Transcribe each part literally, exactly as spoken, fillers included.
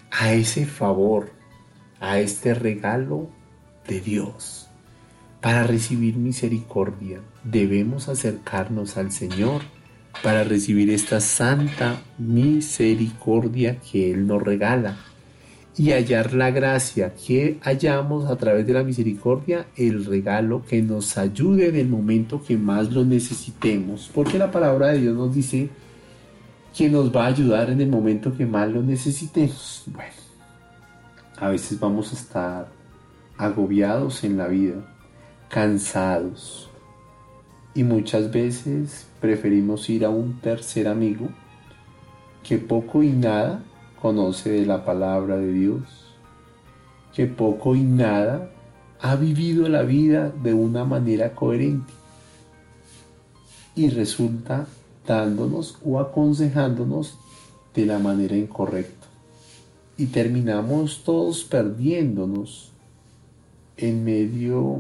a ese favor, a este regalo de Dios. Para recibir misericordia debemos acercarnos al Señor para recibir esta santa misericordia que Él nos regala y hallar la gracia que hallamos a través de la misericordia, el regalo que nos ayude en el momento que más lo necesitemos, porque la palabra de Dios nos dice que nos va a ayudar en el momento que más lo necesitemos. Bueno, a veces vamos a estar agobiados en la vida, cansados, y muchas veces preferimos ir a un tercer amigo que poco y nada conoce de la palabra de Dios, que poco y nada ha vivido la vida de una manera coherente y resulta dándonos o aconsejándonos de la manera incorrecta. Y terminamos todos perdiéndonos en medio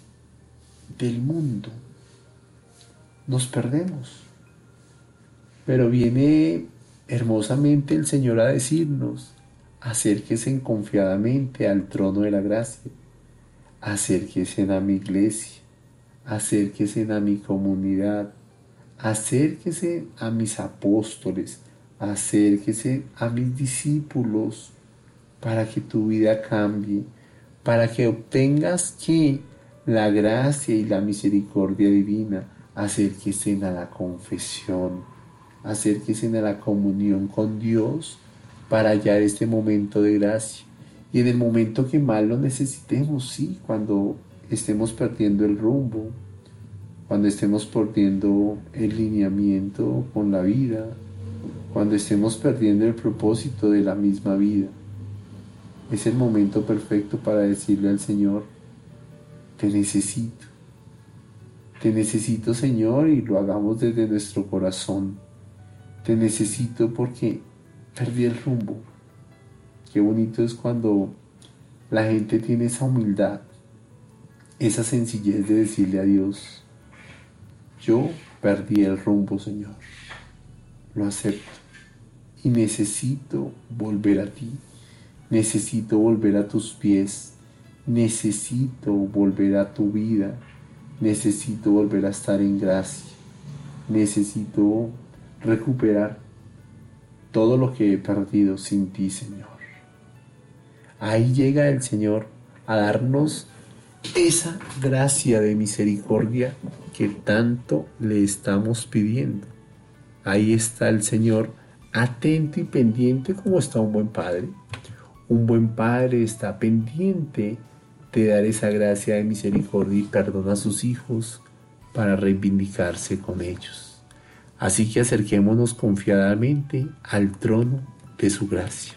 del mundo. Nos perdemos. Pero viene hermosamente el Señor a decirnos: acérquese confiadamente al trono de la gracia, acérquese a mi iglesia, acérquese a mi comunidad, acérquese a mis apóstoles, acérquese a mis discípulos, para que tu vida cambie, para que obtengas que la gracia y la misericordia divina. Acérquese a la confesión, acérquese a la comunión con Dios para hallar este momento de gracia. Y en el momento que más lo necesitemos, sí, cuando estemos perdiendo el rumbo, cuando estemos perdiendo el lineamiento con la vida, cuando estemos perdiendo el propósito de la misma vida, es el momento perfecto para decirle al Señor: te necesito, te necesito, Señor, y lo hagamos desde nuestro corazón. Te necesito porque perdí el rumbo. Qué bonito es cuando la gente tiene esa humildad, esa sencillez de decirle a Dios: yo perdí el rumbo, Señor, lo acepto y necesito volver a ti, necesito volver a tus pies, necesito volver a tu vida, necesito volver a estar en gracia, necesito recuperar todo lo que he perdido sin ti, Señor. Ahí llega el Señor a darnos esa gracia de misericordia que tanto le estamos pidiendo. Ahí está el Señor, atento y pendiente como está un buen padre. Un buen padre está pendiente de dar esa gracia de misericordia y perdón a sus hijos para reivindicarse con ellos. Así que acerquémonos confiadamente al trono de su gracia.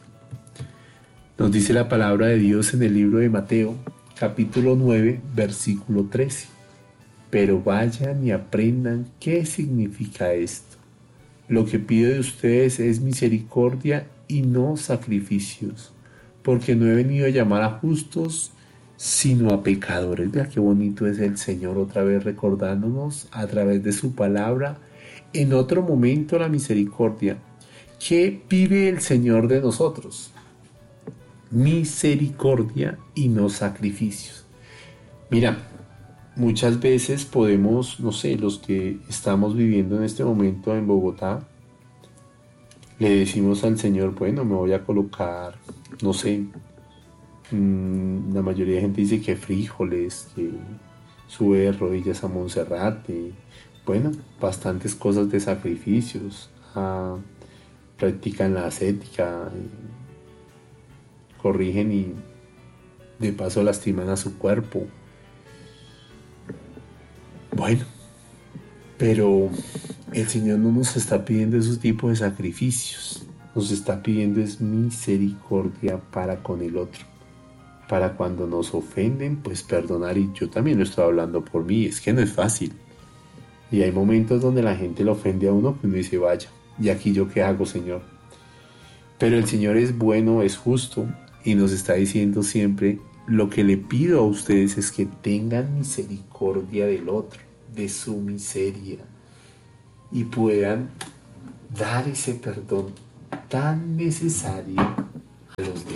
Nos dice la palabra de Dios en el libro de Mateo, capítulo nueve, versículo trece. Pero vayan y aprendan qué significa esto. Lo que pido de ustedes es misericordia y no sacrificios, porque no he venido a llamar a justos, sino a pecadores. Vea qué bonito es el Señor otra vez recordándonos a través de su palabra en otro momento la misericordia. ¿Qué pide el Señor de nosotros? Misericordia y no sacrificios. Mira, muchas veces podemos, no sé, los que estamos viviendo en este momento en Bogotá, le decimos al Señor: bueno, me voy a colocar, no sé, mmm, la mayoría de gente dice que frijoles, que sube de rodillas a Monserrate, bueno, bastantes cosas de sacrificios, ah, practican la ascética, corrigen y de paso lastiman a su cuerpo. Bueno, pero el Señor no nos está pidiendo esos tipos de sacrificios, nos está pidiendo es misericordia para con el otro, para cuando nos ofenden, pues perdonar. Y yo también lo estoy hablando por mí, es que no es fácil, y hay momentos donde la gente le ofende a uno que uno dice: vaya, ¿y aquí yo qué hago, Señor? Pero el Señor es bueno, es justo, y nos está diciendo siempre: lo que le pido a ustedes es que tengan misericordia del otro, de su miseria, y puedan dar ese perdón tan necesario a los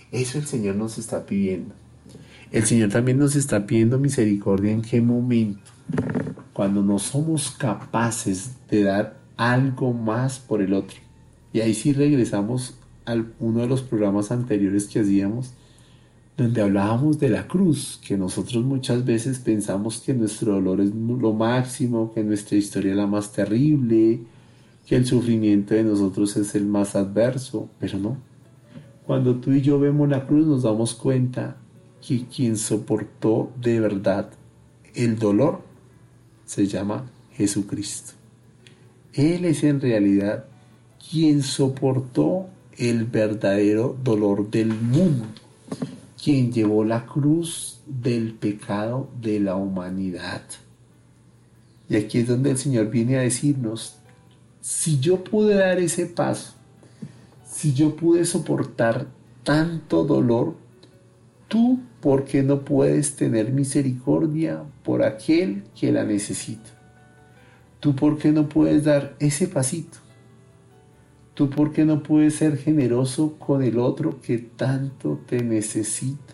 Eso el Señor nos está pidiendo. El Señor también nos está pidiendo misericordia en qué momento. Cuando no somos capaces de dar algo más por el otro. Y ahí sí regresamos a uno de los programas anteriores que hacíamos, donde hablábamos de la cruz, que nosotros muchas veces pensamos que nuestro dolor es lo máximo, que nuestra historia es la más terrible, que el sufrimiento de nosotros es el más adverso, pero no. Cuando tú y yo vemos la cruz nos damos cuenta que quien soportó de verdad el dolor se llama Jesucristo. Él es en realidad quien soportó el verdadero dolor del mundo, quien llevó la cruz del pecado de la humanidad. Y aquí es donde el Señor viene a decirnos, si yo pude dar ese paso, si yo pude soportar tanto dolor, tú, ¿por qué no puedes tener misericordia por aquel que la necesita? ¿Tú por qué no puedes dar ese pasito? ¿Tú por qué no puedes ser generoso con el otro que tanto te necesita?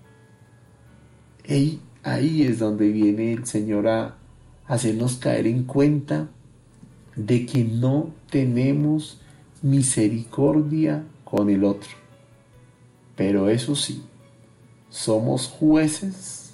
Y ahí es donde viene el Señor a hacernos caer en cuenta de que no tenemos misericordia con el otro. Pero eso sí, somos jueces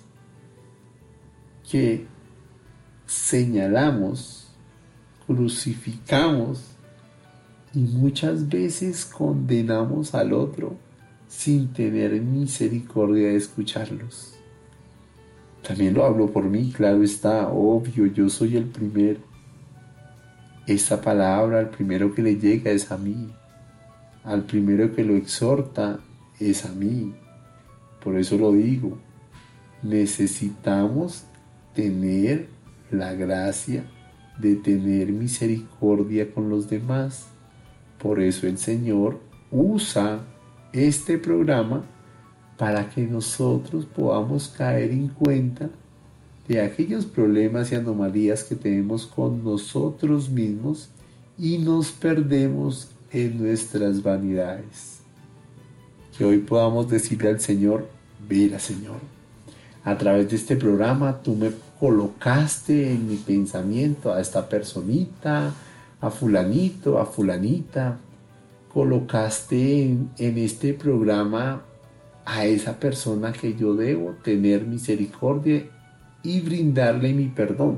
que señalamos, crucificamos y muchas veces condenamos al otro sin tener misericordia de escucharlos. También lo hablo por mí, claro está, obvio, yo soy el primero. Esta palabra, al primero que le llega es a mí. Al primero que lo exhorta es a mí. Por eso lo digo, necesitamos tener la gracia de tener misericordia con los demás. Por eso el Señor usa este programa para que nosotros podamos caer en cuenta de aquellos problemas y anomalías que tenemos con nosotros mismos y nos perdemos en nuestras vanidades. Que hoy podamos decirle al Señor, mira Señor, a través de este programa tú me colocaste en mi pensamiento a esta personita, a fulanito, a fulanita, colocaste en, en este programa a esa persona que yo debo tener misericordia y brindarle mi perdón,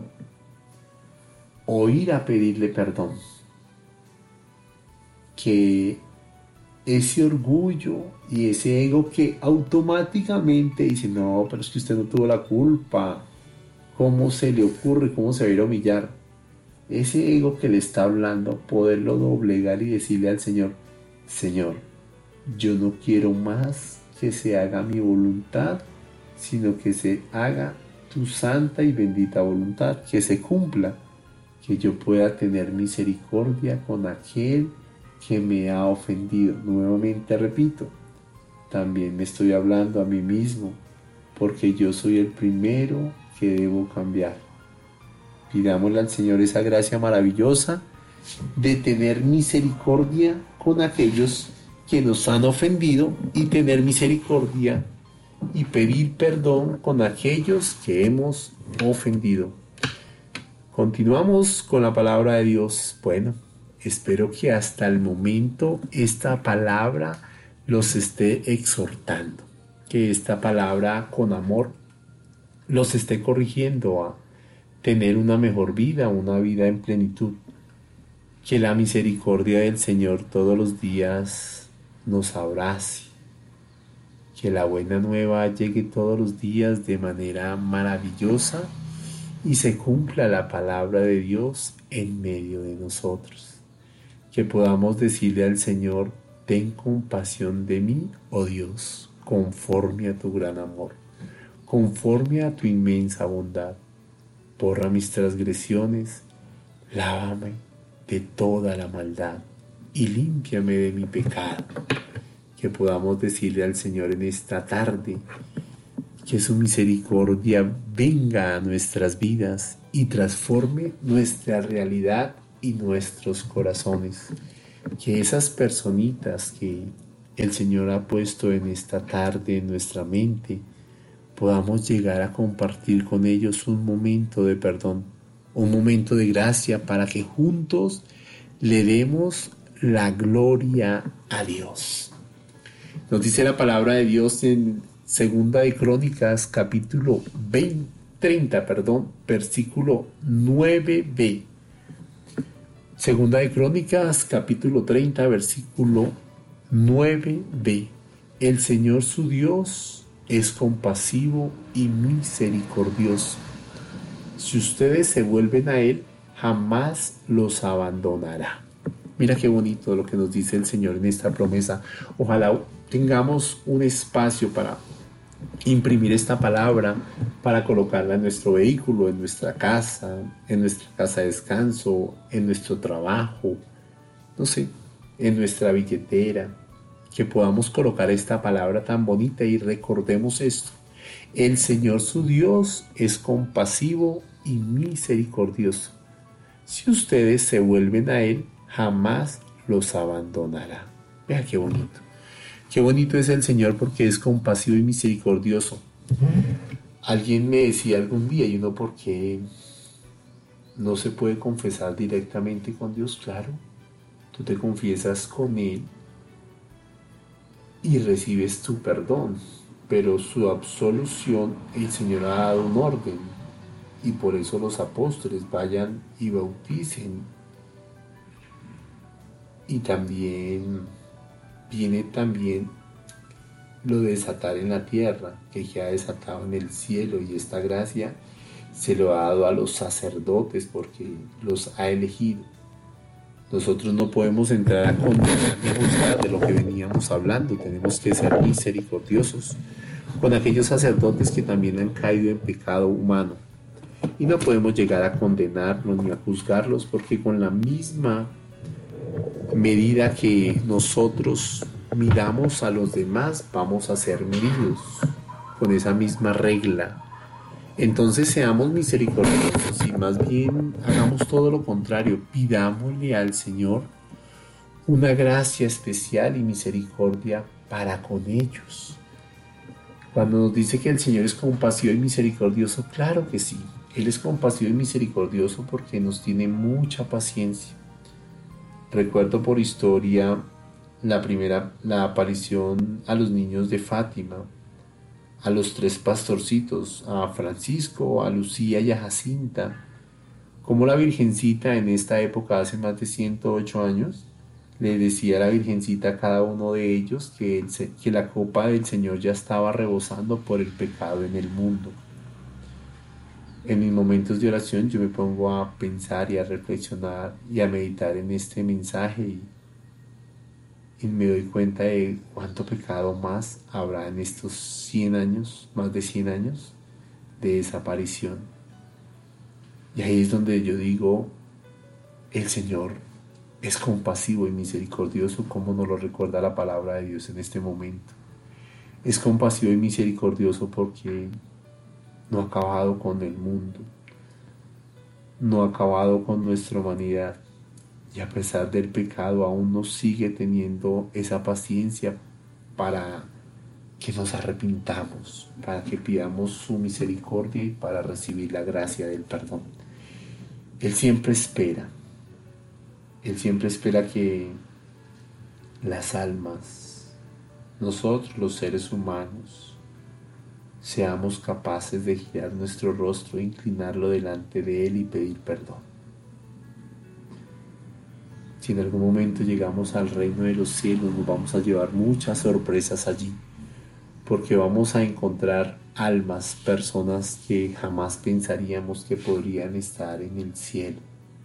o ir a pedirle perdón. Que ese orgullo y ese ego que automáticamente dice, no, pero es que usted no tuvo la culpa, ¿cómo se le ocurre? ¿Cómo se va a ir a humillar? Ese ego que le está hablando, poderlo doblegar y decirle al Señor, Señor, yo no quiero más que se haga mi voluntad, sino que se haga tu santa y bendita voluntad, que se cumpla, que yo pueda tener misericordia con aquel que me ha ofendido. Nuevamente repito, también me estoy hablando a mí mismo, porque yo soy el primero que debo cambiar. Pidámosle al Señor esa gracia maravillosa de tener misericordia con aquellos que nos han ofendido y tener misericordia y pedir perdón con aquellos que hemos ofendido. Continuamos con la palabra de Dios. Bueno, espero que hasta el momento esta palabra los esté exhortando, que esta palabra con amor los esté corrigiendo a tener una mejor vida, una vida en plenitud. Que la misericordia del Señor todos los días nos abrace. Que la buena nueva llegue todos los días de manera maravillosa y se cumpla la palabra de Dios en medio de nosotros. Que podamos decirle al Señor, ten compasión de mí, oh Dios, conforme a tu gran amor, conforme a tu inmensa bondad. Borra mis transgresiones, lávame de toda la maldad y límpiame de mi pecado. Que podamos decirle al Señor en esta tarde que su misericordia venga a nuestras vidas y transforme nuestra realidad y nuestros corazones. Que esas personitas que el Señor ha puesto en esta tarde en nuestra mente, podamos llegar a compartir con ellos un momento de perdón, un momento de gracia para que juntos le demos la gloria a Dios. Nos dice la palabra de Dios en Segunda de Crónicas, capítulo veinte, treinta, perdón, versículo nueve b. Segunda de Crónicas, capítulo treinta, versículo nueve b. El Señor su Dios es compasivo y misericordioso. Si ustedes se vuelven a Él, jamás los abandonará. Mira qué bonito lo que nos dice el Señor en esta promesa. Ojalá tengamos un espacio para imprimir esta palabra, para colocarla en nuestro vehículo, en nuestra casa, en nuestra casa de descanso, en nuestro trabajo, no sé, en nuestra billetera, que podamos colocar esta palabra tan bonita y recordemos esto. El Señor su Dios es compasivo y misericordioso. Si ustedes se vuelven a Él, jamás los abandonará. Vea qué bonito. Qué bonito es el Señor porque es compasivo y misericordioso. Alguien me decía algún día, y uno, ¿por qué no se puede confesar directamente con Dios? Claro, tú te confiesas con Él y recibes tu perdón, pero su absolución, el Señor ha dado un orden, y por eso los apóstoles vayan y bauticen. Y también viene también lo de desatar en la tierra, que ya ha desatado en el cielo, y esta gracia se lo ha dado a los sacerdotes porque los ha elegido. Nosotros no podemos entrar a condenar ni a juzgar, de lo que veníamos hablando. Tenemos que ser misericordiosos con aquellos sacerdotes que también han caído en pecado humano. Y no podemos llegar a condenarlos ni a juzgarlos, porque con la misma medida que nosotros miramos a los demás, vamos a ser medidos con esa misma regla. Entonces seamos misericordiosos y más bien hagamos todo lo contrario. Pidámosle al Señor una gracia especial y misericordia para con ellos. Cuando nos dice que el Señor es compasivo y misericordioso, claro que sí. Él es compasivo y misericordioso porque nos tiene mucha paciencia. Recuerdo por historia la primera, la aparición a los niños de Fátima, a los tres pastorcitos, a Francisco, a Lucía y a Jacinta, como la Virgencita en esta época, hace más de ciento ocho años, le decía a la Virgencita a cada uno de ellos que, el, que la copa del Señor ya estaba rebosando por el pecado en el mundo. En mis momentos de oración yo me pongo a pensar y a reflexionar y a meditar en este mensaje y, y me doy cuenta de cuánto pecado más habrá en estos cien años, más de cien años de desaparición. Y ahí es donde yo digo, el Señor es compasivo y misericordioso, como nos lo recuerda la palabra de Dios en este momento. Es compasivo y misericordioso porque no ha acabado con el mundo, no ha acabado con nuestra humanidad, y a pesar del pecado aún nos sigue teniendo esa paciencia para que nos arrepintamos, para que pidamos su misericordia y para recibir la gracia del perdón. Él siempre espera, Él siempre espera que las almas, nosotros los seres humanos, seamos capaces de girar nuestro rostro e inclinarlo delante de Él y pedir perdón. Si en algún momento llegamos al reino de los cielos, nos vamos a llevar muchas sorpresas allí, porque vamos a encontrar almas, personas que jamás pensaríamos que podrían estar en el cielo.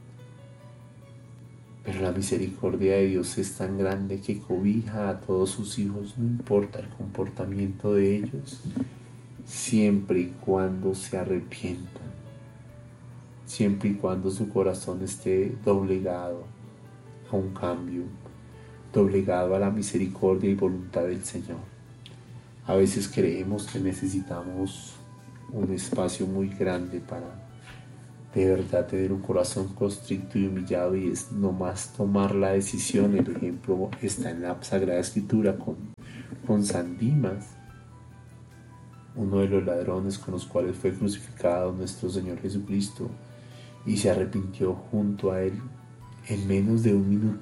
Pero la misericordia de Dios es tan grande que cobija a todos sus hijos, no importa el comportamiento de ellos, siempre y cuando se arrepientan, siempre y cuando su corazón esté doblegado a un cambio, doblegado a la misericordia y voluntad del Señor. A veces creemos que necesitamos un espacio muy grande para de verdad tener un corazón constricto y humillado, y es nomás tomar la decisión. El ejemplo está en la Sagrada Escritura con, con San Dimas, uno de los ladrones con los cuales fue crucificado nuestro Señor Jesucristo, y se arrepintió junto a él en menos de un minuto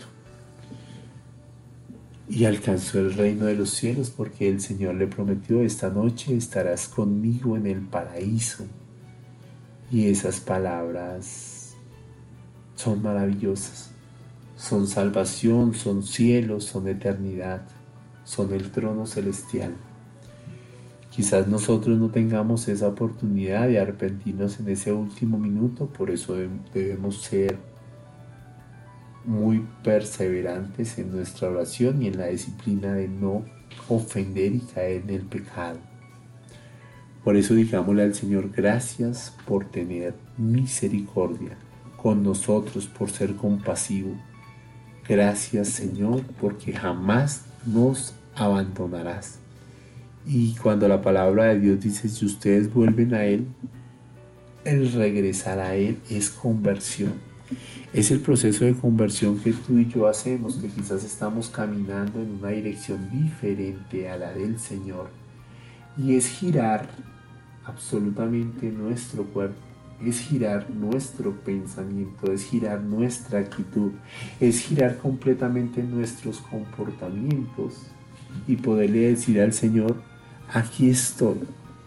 y alcanzó el reino de los cielos, porque el Señor le prometió: esta noche estarás conmigo en el paraíso. Y esas palabras son maravillosas, son salvación, son cielo, son eternidad, son el trono celestial. Quizás nosotros no tengamos esa oportunidad de arrepentirnos en ese último minuto, por eso debemos ser muy perseverantes en nuestra oración y en la disciplina de no ofender y caer en el pecado. Por eso digámosle al Señor: gracias por tener misericordia con nosotros, por ser compasivo. Gracias, Señor, porque jamás nos abandonarás. Y cuando la palabra de Dios dice: si ustedes vuelven a Él, el regresar a Él es conversión. Es el proceso de conversión que tú y yo hacemos, que quizás estamos caminando en una dirección diferente a la del Señor, y es girar absolutamente nuestro cuerpo, es girar nuestro pensamiento, es girar nuestra actitud, es girar completamente nuestros comportamientos y poderle decir al Señor: aquí estoy,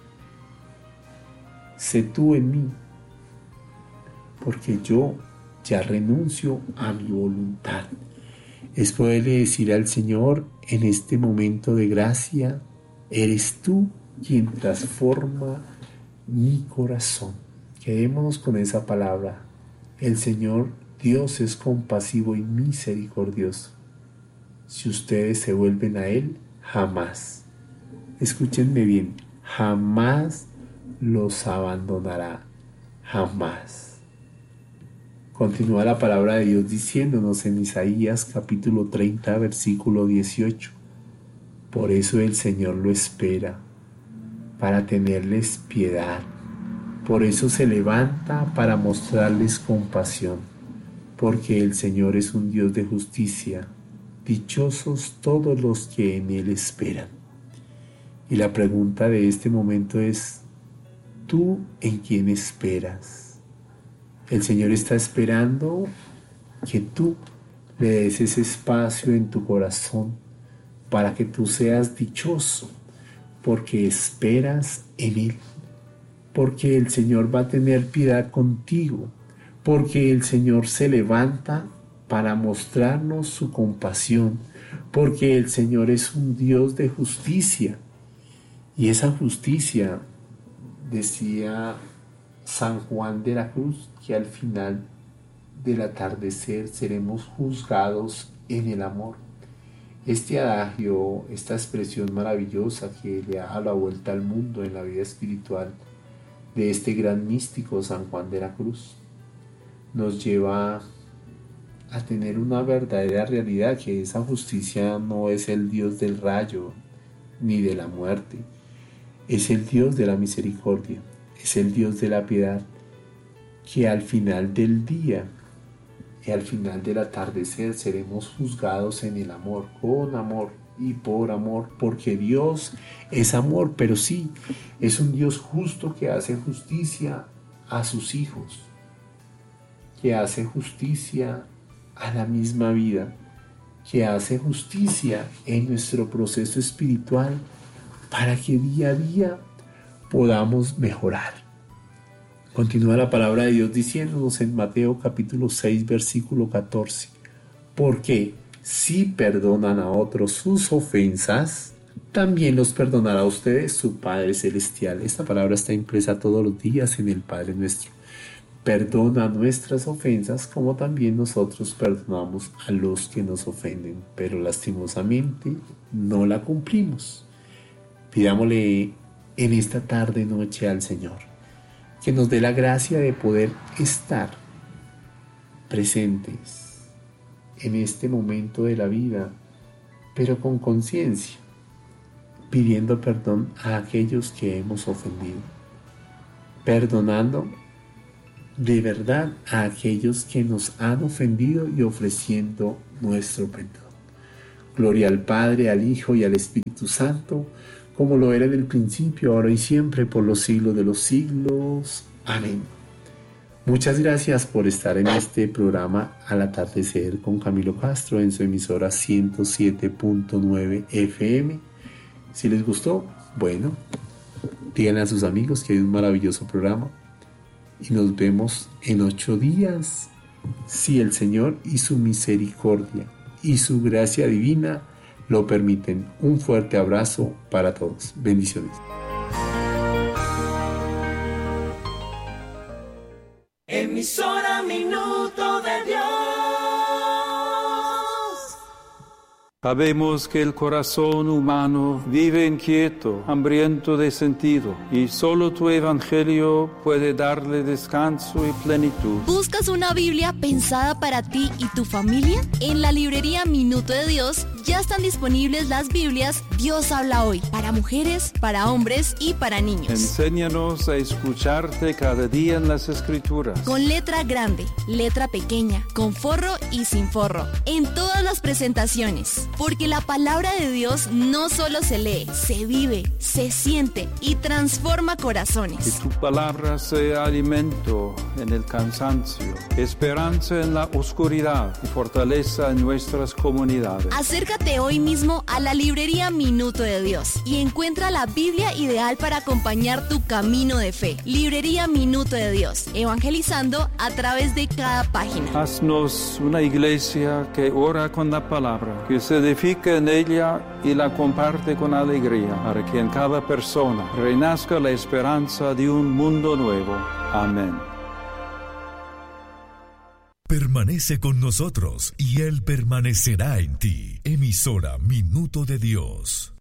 sé tú en mí, porque yo ya renuncio a mi voluntad. Es poderle decir al Señor en este momento de gracia: eres tú quien transforma mi corazón. Quedémonos con esa palabra. El Señor Dios es compasivo y misericordioso. Si ustedes se vuelven a Él, jamás, escúchenme bien, jamás los abandonará, jamás. Continúa la palabra de Dios diciéndonos en Isaías capítulo treinta, versículo dieciocho: por eso el Señor lo espera, para tenerles piedad. Por eso se levanta para mostrarles compasión, porque el Señor es un Dios de justicia. Dichosos todos los que en Él esperan. Y la pregunta de este momento es: ¿tú en quién esperas? El Señor está esperando que tú le des ese espacio en tu corazón para que tú seas dichoso, porque esperas en Él, porque el Señor va a tener piedad contigo, porque el Señor se levanta para mostrarnos su compasión, porque el Señor es un Dios de justicia. Y esa justicia, decía San Juan de la Cruz, que al final del atardecer seremos juzgados en el amor. Este adagio, esta expresión maravillosa que le ha dado la vuelta al mundo en la vida espiritual de este gran místico San Juan de la Cruz, nos lleva a tener una verdadera realidad, que esa justicia no es el Dios del rayo ni de la muerte, es el Dios de la misericordia, es el Dios de la piedad, que al final del día y al final del atardecer seremos juzgados en el amor, con amor y por amor, porque Dios es amor, pero sí, es un Dios justo que hace justicia a sus hijos, que hace justicia a la misma vida, que hace justicia en nuestro proceso espiritual, para que día a día podamos mejorar. Continúa la palabra de Dios diciéndonos en Mateo capítulo seis, versículo catorce: porque si perdonan a otros sus ofensas, también los perdonará a ustedes su Padre Celestial. Esta palabra está impresa todos los días en el Padre Nuestro. Perdona nuestras ofensas como también nosotros perdonamos a los que nos ofenden, pero lastimosamente no la cumplimos. Pidámosle en esta tarde noche al Señor que nos dé la gracia de poder estar presentes en este momento de la vida, pero con conciencia, pidiendo perdón a aquellos que hemos ofendido, perdonando de verdad a aquellos que nos han ofendido y ofreciendo nuestro perdón. Gloria al Padre, al Hijo y al Espíritu Santo, como lo era en el principio, ahora y siempre, por los siglos de los siglos. Amén. Muchas gracias por estar en este programa Al Atardecer con Camilo Castro en su emisora ciento siete punto nueve F M. Si les gustó, bueno, díganle a sus amigos que hay un maravilloso programa y nos vemos en ocho días, si el Señor y su misericordia y su gracia divina lo permiten. Un fuerte abrazo para todos. Bendiciones. Emisora Minuto de Dios. Sabemos que el corazón humano vive inquieto, hambriento de sentido, y solo tu evangelio puede darle descanso y plenitud. ¿Buscas una Biblia pensada para ti y tu familia? En la librería Minuto de Dios ya están disponibles las Biblias Dios habla hoy, para mujeres, para hombres y para niños. Enséñanos a escucharte cada día en las Escrituras. Con letra grande, letra pequeña, con forro y sin forro, en todas las presentaciones. Porque la palabra de Dios no solo se lee, se vive, se siente y transforma corazones. Que tu palabra sea alimento en el cansancio, esperanza en la oscuridad y fortaleza en nuestras comunidades. Acércate hoy mismo a la librería Minuto de Dios y encuentra la Biblia ideal para acompañar tu camino de fe. Librería Minuto de Dios, evangelizando a través de cada página. Haznos una iglesia que ora con la palabra, que se edifica en ella y la comparte con alegría, para que en cada persona renazca la esperanza de un mundo nuevo. Amén. Permanece con nosotros y Él permanecerá en ti. Emisora Minuto de Dios.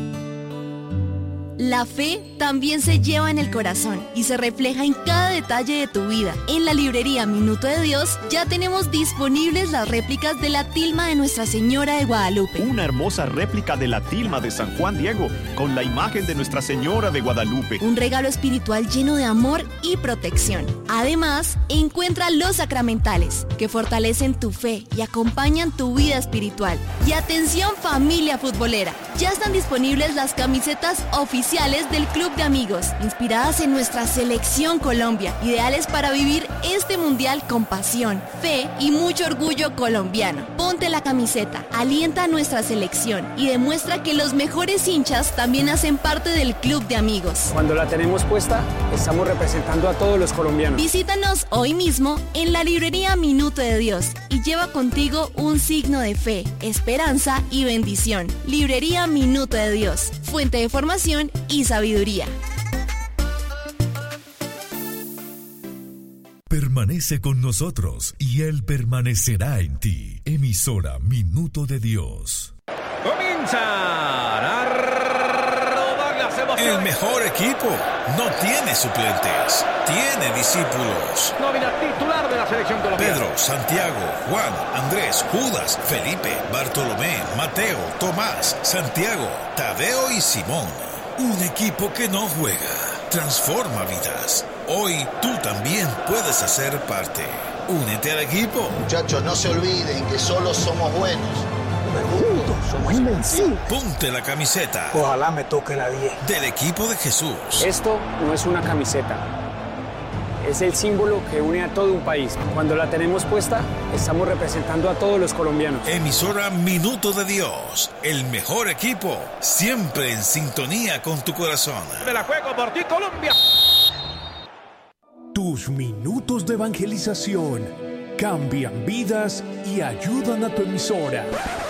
La fe también se lleva en el corazón y se refleja en cada detalle de tu vida. En la librería Minuto de Dios ya tenemos disponibles las réplicas de la tilma de Nuestra Señora de Guadalupe. Una hermosa réplica de la tilma de San Juan Diego con la imagen de Nuestra Señora de Guadalupe. Un regalo espiritual lleno de amor y protección. Además, encuentra los sacramentales que fortalecen tu fe y acompañan tu vida espiritual. Y atención, familia futbolera, ya están disponibles las camisetas oficiales del Club de Amigos, inspiradas en nuestra selección Colombia, ideales para vivir este mundial con pasión, fe y mucho orgullo colombiano. Ponte la camiseta, alienta a nuestra selección y demuestra que los mejores hinchas también hacen parte del Club de Amigos. Cuando la tenemos puesta, estamos representando a todos los colombianos. Visítanos hoy mismo en la librería Minuto de Dios y lleva contigo un signo de fe, esperanza y bendición. Librería Minuto de Dios, fuente de formación y sabiduría. Permanece con nosotros y Él permanecerá en ti. Emisora Minuto de Dios. Comienza a robar las emociones. El mejor equipo no tiene suplentes, tiene discípulos. Nómina titular de la selección colombiana. Pedro, Santiago, Juan, Andrés, Judas, Felipe, Bartolomé, Mateo, Tomás, Santiago, Tadeo y Simón. Un equipo que no juega, transforma vidas. Hoy tú también puedes hacer parte. Únete al equipo. Muchachos, no se olviden que solo somos buenos. Pero juntos somos invencibles. Ponte la camiseta. Ojalá me toque la diez. Del equipo de Jesús. Esto no es una camiseta. Es el símbolo que une a todo un país. Cuando la tenemos puesta, estamos representando a todos los colombianos. Emisora Minuto de Dios. El mejor equipo. Siempre en sintonía con tu corazón. Me la juego por ti, Colombia. Tus minutos de evangelización cambian vidas y ayudan a tu emisora.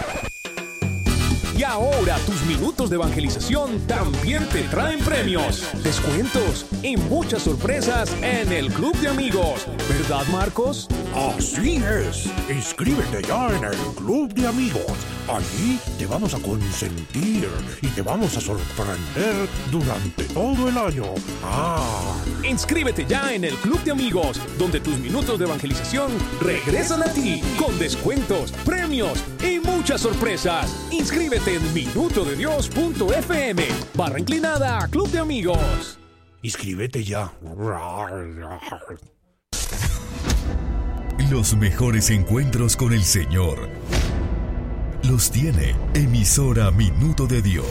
Y ahora tus minutos de evangelización también te traen premios, descuentos y muchas sorpresas en el Club de Amigos. ¿Verdad, Marcos? Así es. Inscríbete ya en el Club de Amigos. Allí te vamos a consentir y te vamos a sorprender durante todo el año. Ah. Inscríbete ya en el Club de Amigos, donde tus minutos de evangelización regresan a ti con descuentos, premios y muchas sorpresas. Inscríbete en minuto de dios punto f m barra inclinada Club de Amigos. Inscríbete ya. Los mejores encuentros con el Señor los tiene Emisora Minuto de Dios.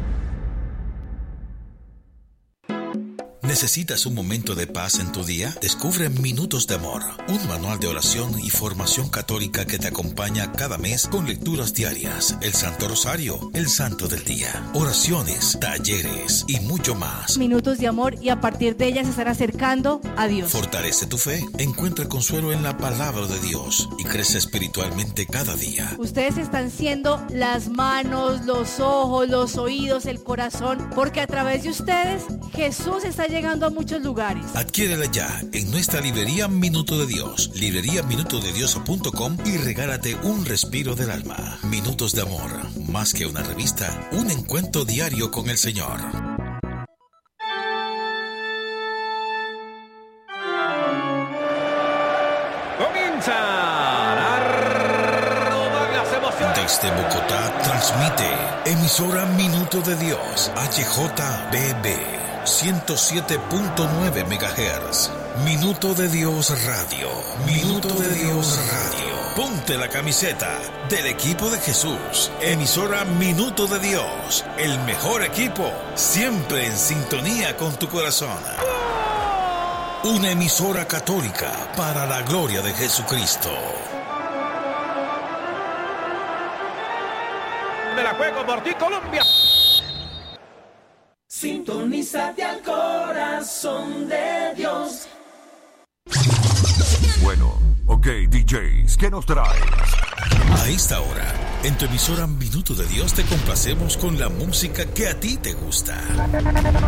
¿Necesitas un momento de paz en tu día? Descubre Minutos de Amor, un manual de oración y formación católica que te acompaña cada mes con lecturas diarias, el Santo Rosario, el Santo del Día, oraciones, talleres y mucho más. Minutos de amor, y a partir de ellas se estará acercando a Dios. Fortalece tu fe, encuentra consuelo en la palabra de Dios y crece espiritualmente cada día. Ustedes están siendo las manos, los ojos, los oídos, el corazón, porque a través de ustedes Jesús está llegando llegando a muchos lugares. Adquiérela ya en nuestra librería Minuto de Dios, librería minuto de dios punto com, y regálate un respiro del alma. Minutos de Amor, más que una revista, un encuentro diario con el Señor. Comienza las emociones. Desde Bogotá transmite emisora Minuto de Dios, H J B B. ciento siete punto nueve megahertz. Minuto de Dios Radio. Minuto de Dios Radio. Ponte la camiseta del equipo de Jesús. Emisora Minuto de Dios. El mejor equipo, siempre en sintonía con tu corazón. Una emisora católica para la gloria de Jesucristo. Me la juego por ti, Colombia. Sintonízate al corazón de Dios. Bueno, ok, D Js, ¿qué nos traes? A esta hora, en tu emisora Minuto de Dios te complacemos con la música que a ti te gusta.